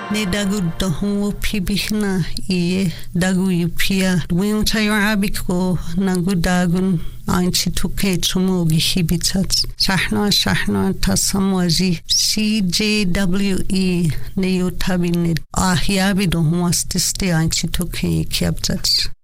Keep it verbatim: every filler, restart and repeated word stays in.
ne dagu dohu pibihna iye dagu yupia wing tayo abiko nagu dagun anchi tuke chumo gihibitats shahna shahna tasamwaji C J W E ne yotabine ahyabi dohu astiste anchi tuke kiabtats